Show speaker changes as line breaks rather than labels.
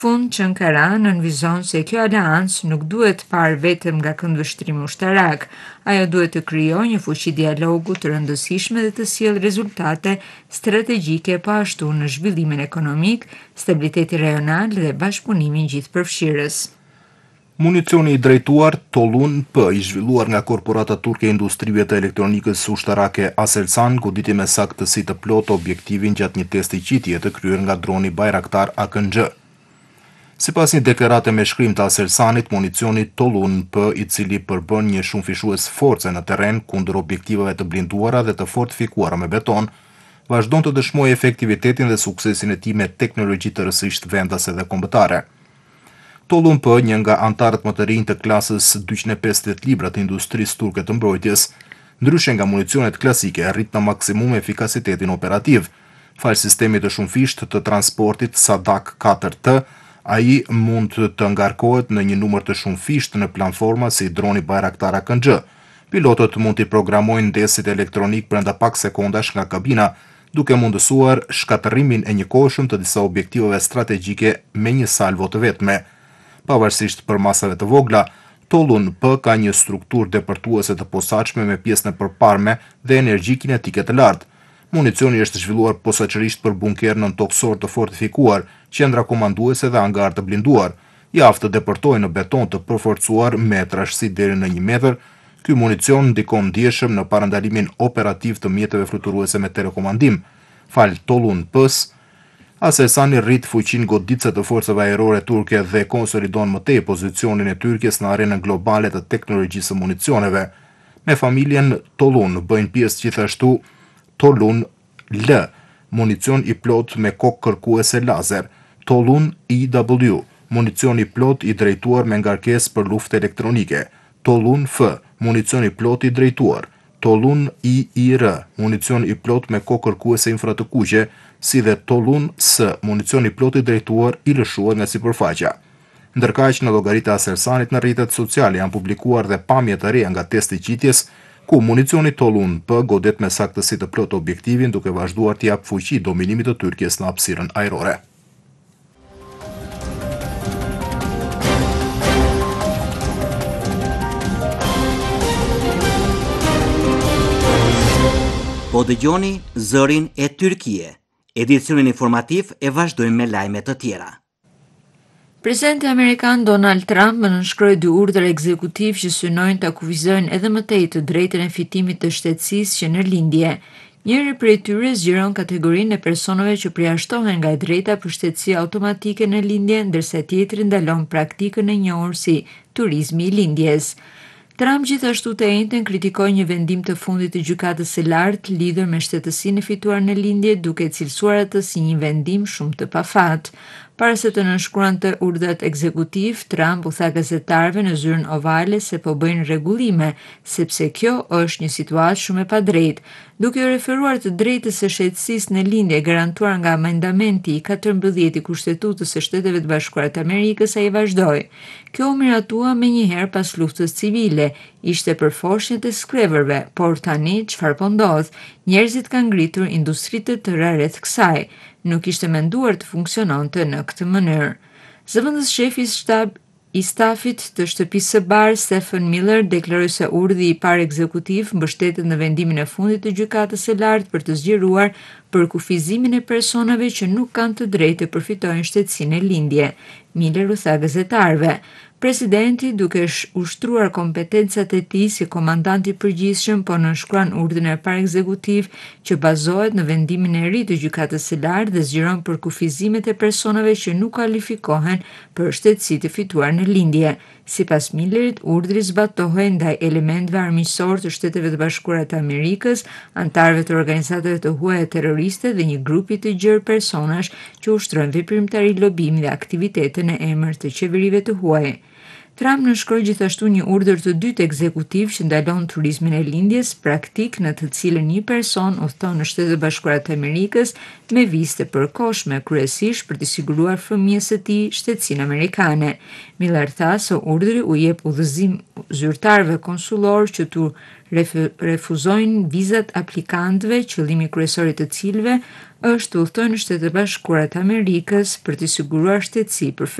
Fund që Ankara nënvizon se kjo aleancë nuk duhet parë vetëm nga këndvështrimi ushtarak, ajo duhet të krijojë një fuqi dialogu të rëndësishme dhe të sjellë rezultate strategjike po ashtu në zhvillimin ekonomik, stabiliteti rajonal dhe bashkëpunimin gjithëpërfshirës.
Municioni i drejtuar Tollun P, i zhvilluar nga korporata turke e industrive të elektronikës ushtarake Aselsan, goditi me saktësi të plotë objektivin gjatë një testi qitje të kryer nga droni Bayraktar AKNJ. Sipas një deklarate me shkrim të Aselsanit, municioni Tollun P, i cili përbën një shumëfishues force në terren kundër objektivave të blinduara dhe të fortifikuara me beton, vazhdon të dëshmojë efektivitetin dhe suksesin e tij me teknologji të rësisht vendase dhe kombëtare. Tollun P, një nga antarët më të rinj të klasës 250 libra të industrisë turke të mbrojtjes, ndryshe nga municionet klasike, arrit në maksimum efikasitetin operativ. Fal sistemit të shumëfisht të transportit Sadak 4T, ai mund të ngarkohet në një numër të shumëfisht në platforma si droni Bayraktar AKNJ. Pilotët mund t'i programojnë ndesit elektronik brenda pak sekondash nga kabina, duke mundësuar shkatërimin e njëkohshëm të disa objektiveve strategjike me një salvo të vetme. Pavarësisht për masave të vogla, Tollun P ka një strukturë depërtuese të posaçme me pjesën e përparme dhe energji kinetike të lartë. Municioni është zhvilluar posaçërisht për bunker nën toksor të fortifikuar, qendra komanduese dhe angar të blinduar. Javë të depërtojë në beton të përforcuar me trashësi deri në 1 metër. Ky municion ndikon ndjeshëm në parandalimin operativ të mjeteve fluturuese me telekomandim. Fal Tollun P-s, Aselsan rrit fuqinë goditëse të forcave ajrore turke dhe konsolidon më tej pozicionin e Turqisë në arenën globale të teknologjisë së municioneve. Me familjen Tollun bëjnë pjesë gjithashtu Tollun L, municion i plot me kokë kërkuese lazer, Tollun IW, municion i plot i drejtuar me ngarkesë për luftë elektronike, Tollun F, municion i plot i drejtuar, Tollun IR, municion i plot me kokë kërkuese infratëkuqe, si dhe Tollun S, municion i plot i drejtuar i lëshuar nga sipërfaqja. Ndërkaq në llogaritë e Aselsanit në rrjetet sociale janë publikuar dhe pamje të reja nga testi qitjes, ku municioni Tollun P godet me saktësi të plot objektivin duke vazhduar të jap fuqi dominimit të Turqisë në hapësirën ajrore.
Po dëgjoni Zërin e Tyrkie. Edicionin informativ e vazhdojmë me lajme të tjera.
Presidenti Amerikan Donald Trump më nënshkroi 2 urdhër ekzekutiv që synojnë ta kufizojnë edhe më tej të drejtën e fitimit të shtetësisë që në lindje. Njëri prej tyre zgjeron kategorinë e personave që përjashtohen nga e drejta për shtetësi automatike në lindje, ndërsa tjetri ndalon praktikën e njohur si turizmi i lindjes. Trump gjithashtu të njëjtën kritikoi një vendim të fundit të gjykatës së lartë lidhur me shtetësinë e fituar në lindje, duke cilësuar atë si një vendim shumë të pafatë. Para se të nënshkruante urdhrat ekzekutiv, Trump u tha gazetarëve në zyrën ovale se po bëjnë rregullime, sepse kjo është një situatë shumë e padrejtë. Duke u referuar të drejtës së shtetësisë në lindje garantuar nga amendamenti i 14 i Kushtetutës së Shteteve të Bashkuara të Amerikës, ai vazhdoi: "Kjo u miratua menjëherë pas luftës civile, ishte për foshnjët e skreverëve, por tani çfarë po ndodh? Njerëzit kanë ngritur industri të tëra rreth kësaj. Nuk ishte menduar të funksiononte në këtë mënyrë." Zëvendës shefi i stafit të shtëpisë së Barë, Stephen Miller, deklaroi se urdhri i parë ekzekutiv mbështetet në vendimin e fundit të gjykatës së lartë për të zgjeruar për kufizimin e personave që nuk kanë të drejtë të përfitojnë shtetësinë e lindje. Miller u tha gazetarëve: "Presidenti, duke ushtruar kompetencat e tij si komandant i përgjithshëm, po nënshkruan urdhrin e parë ekzekutiv që bazohet në vendimin e ri të gjykatës së lartë dhe zgjeron për kufizimet e personave që nuk kualifikohen për shtetësi të fituar në lindje." Sipas Millerit, urdhri zbatohej ndaj elementëve armiqësor të Shteteve të Bashkuara të Amerikës, antarëve të organizatave të huaja terroriste dhe një grupi të gjerë personash që ushtrojnë veprimtari, lobim dhe aktivitete në emër të qeverive të huaj. Trump nënshkroi gjithashtu një urdhër të dytë ekzekutiv që ndalon turizmin e lindjes, praktik në të cilën një person udhton në Shtetet e Bashkuara të Amerikës me vizë të përkohshme, kryesisht për të siguruar fëmijës së tij shtetësinë amerikane. Miller tha se urdhri u jep udhëzim zyrtarëve konsullor që tu refuzojnë vizat aplikantëve, qëllimi kryesor i të cilëve është të udhtojnë në Shtetet e Bashkuara të Amerikës për të siguruar shtetësi për